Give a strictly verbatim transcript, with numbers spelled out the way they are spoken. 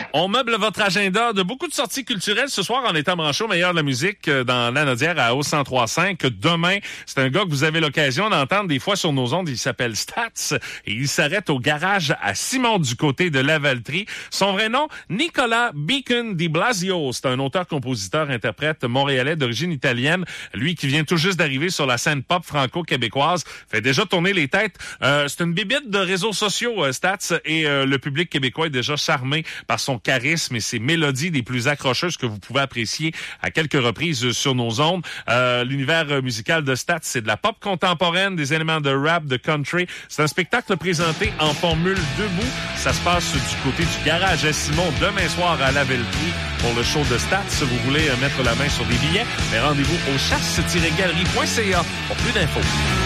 On meuble votre agenda de beaucoup de sorties culturelles ce soir en étant branché au meilleur de la musique dans l'Anaudière à O cent trois virgule cinq. Demain, c'est un gars que vous avez l'occasion d'entendre des fois sur nos ondes. Il s'appelle Stats et il s'arrête au garage à Simon du côté de Lavaltrie. Son vrai nom, Nicolas Beacon Di Blasio. C'est un auteur-compositeur-interprète montréalais d'origine italienne. Lui qui vient tout juste d'arriver sur la scène pop franco-québécoise. Fait déjà tourner les têtes. Euh, c'est une bibite de réseaux sociaux, euh, Stats, et euh, le public québécois est déjà charmé par son charisme et ses mélodies des plus accrocheuses que vous pouvez apprécier à quelques reprises sur nos ondes. Euh, l'univers musical de Stats, c'est de la pop contemporaine, des éléments de rap, de country. C'est un spectacle présenté en formule debout. Ça se passe du côté du garage à Simon demain soir à Lavaltrie pour le show de Stats. Si vous voulez mettre la main sur des billets, mais rendez-vous au chasse tiret galerie point c a pour plus d'infos.